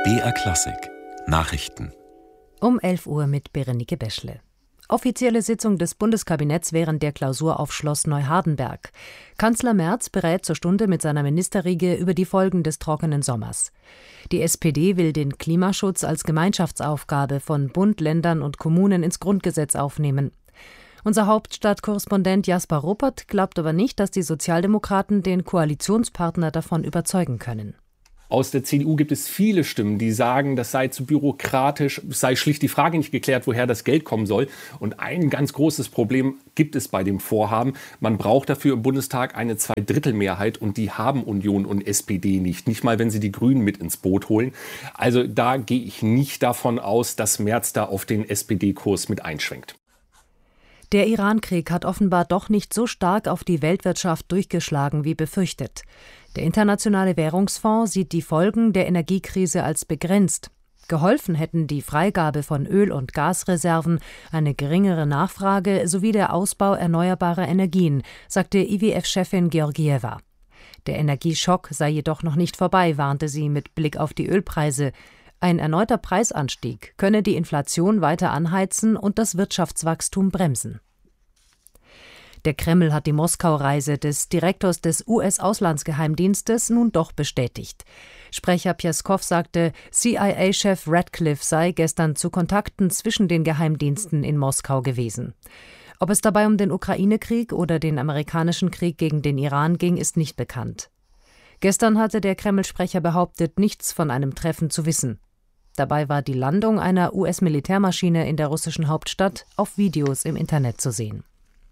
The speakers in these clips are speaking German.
BR Klassik Nachrichten Um 11 Uhr mit Berenike Beschle. Offizielle Sitzung des Bundeskabinetts während der Klausur auf Schloss Neuhardenberg. Kanzler Merz berät zur Stunde mit seiner Ministerriege über die Folgen des trockenen Sommers. Die SPD will den Klimaschutz als Gemeinschaftsaufgabe von Bund, Ländern und Kommunen ins Grundgesetz aufnehmen. Unser Hauptstadtkorrespondent Jasper Ruppert glaubt aber nicht, dass die Sozialdemokraten den Koalitionspartner davon überzeugen können. Aus der CDU gibt es viele Stimmen, die sagen, das sei zu bürokratisch, es sei schlicht die Frage nicht geklärt, woher das Geld kommen soll. Und ein ganz großes Problem gibt es bei dem Vorhaben. Man braucht dafür im Bundestag eine Zweidrittelmehrheit und die haben Union und SPD nicht. Nicht mal, wenn sie die Grünen mit ins Boot holen. Also da gehe ich nicht davon aus, dass Merz da auf den SPD-Kurs mit einschwenkt. Der Iran-Krieg hat offenbar doch nicht so stark auf die Weltwirtschaft durchgeschlagen wie befürchtet. Der Internationale Währungsfonds sieht die Folgen der Energiekrise als begrenzt. Geholfen hätten die Freigabe von Öl- und Gasreserven, eine geringere Nachfrage sowie der Ausbau erneuerbarer Energien, sagte IWF-Chefin Georgieva. Der Energieschock sei jedoch noch nicht vorbei, warnte sie mit Blick auf die Ölpreise. Ein erneuter Preisanstieg könne die Inflation weiter anheizen und das Wirtschaftswachstum bremsen. Der Kreml hat die Moskau-Reise des Direktors des US-Auslandsgeheimdienstes nun doch bestätigt. Sprecher Pjeskow sagte, CIA-Chef Radcliffe sei gestern zu Kontakten zwischen den Geheimdiensten in Moskau gewesen. Ob es dabei um den Ukraine-Krieg oder den amerikanischen Krieg gegen den Iran ging, ist nicht bekannt. Gestern hatte der Kreml-Sprecher behauptet, nichts von einem Treffen zu wissen. Dabei war die Landung einer US-Militärmaschine in der russischen Hauptstadt auf Videos im Internet zu sehen.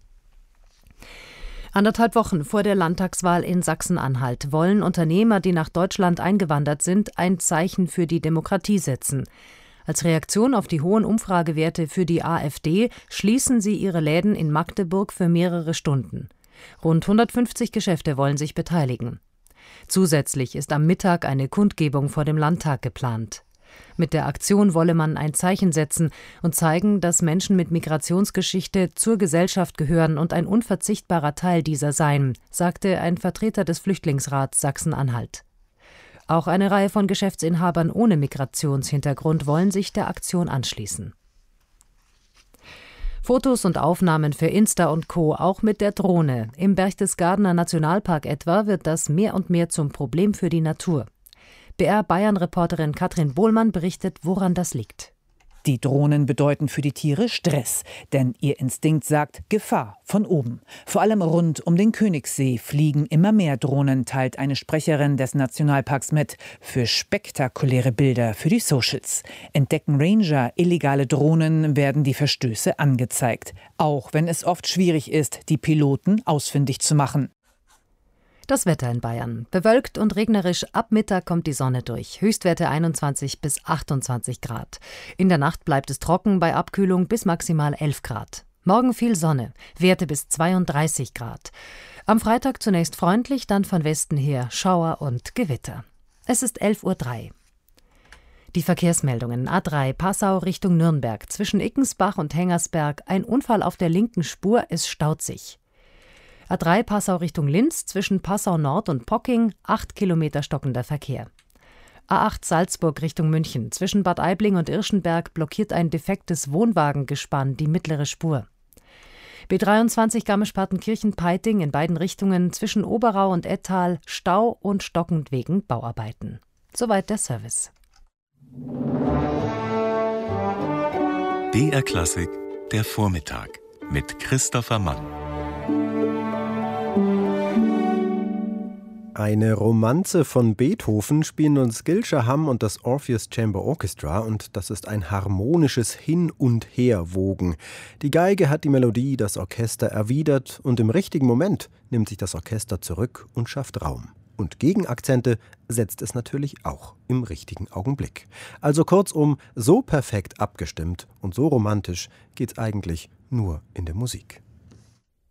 1,5 Wochen vor der Landtagswahl in Sachsen-Anhalt wollen Unternehmer, die nach Deutschland eingewandert sind, ein Zeichen für die Demokratie setzen. Als Reaktion auf die hohen Umfragewerte für die AfD schließen sie ihre Läden in Magdeburg für mehrere Stunden. Rund 150 Geschäfte wollen sich beteiligen. Zusätzlich ist am Mittag eine Kundgebung vor dem Landtag geplant. Mit der Aktion wolle man ein Zeichen setzen und zeigen, dass Menschen mit Migrationsgeschichte zur Gesellschaft gehören und ein unverzichtbarer Teil dieser seien, sagte ein Vertreter des Flüchtlingsrats Sachsen-Anhalt. Auch eine Reihe von Geschäftsinhabern ohne Migrationshintergrund wollen sich der Aktion anschließen. Fotos und Aufnahmen für Insta und Co. auch mit der Drohne. Im Berchtesgadener Nationalpark etwa wird das mehr und mehr zum Problem für die Natur. BR-Bayern-Reporterin Katrin Bohlmann berichtet, woran das liegt. Die Drohnen bedeuten für die Tiere Stress, denn ihr Instinkt sagt Gefahr von oben. Vor allem rund um den Königssee fliegen immer mehr Drohnen, teilt eine Sprecherin des Nationalparks mit. Für spektakuläre Bilder für die Socials. Entdecken Ranger illegale Drohnen, werden die Verstöße angezeigt. Auch wenn es oft schwierig ist, die Piloten ausfindig zu machen. Das Wetter in Bayern. Bewölkt und regnerisch, ab Mittag kommt die Sonne durch. Höchstwerte 21 bis 28 Grad. In der Nacht bleibt es trocken, bei Abkühlung bis maximal 11 Grad. Morgen viel Sonne, Werte bis 32 Grad. Am Freitag zunächst freundlich, dann von Westen her Schauer und Gewitter. Es ist 11:03 Uhr. Die Verkehrsmeldungen. A3 Passau Richtung Nürnberg. Zwischen Ickensbach und Hengersberg ein Unfall auf der linken Spur, es staut sich. A3 Passau Richtung Linz, zwischen Passau Nord und Pocking, 8 Kilometer stockender Verkehr. A8 Salzburg Richtung München, zwischen Bad Aibling und Irschenberg blockiert ein defektes Wohnwagengespann die mittlere Spur. B23 Garmisch-Partenkirchen-Peiting in beiden Richtungen, zwischen Oberau und Ettal, Stau und stockend wegen Bauarbeiten. Soweit der Service. BR Klassik der Vormittag mit Christopher Mann. Eine Romanze von Beethoven spielen uns Gilscher Hamm und das Orpheus Chamber Orchestra, und das ist ein harmonisches Hin- und Herwogen. Die Geige hat die Melodie, das Orchester erwidert, und im richtigen Moment nimmt sich das Orchester zurück und schafft Raum. Und Gegenakzente setzt es natürlich auch im richtigen Augenblick. Also kurzum, so perfekt abgestimmt und so romantisch geht's eigentlich nur in der Musik.